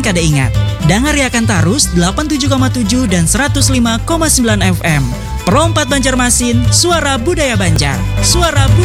kada ingat. Dangariakan tarus 87,7 dan 105,9 FM. Pro 4 Banjarmasin, suara budaya Banjar. Suara budaya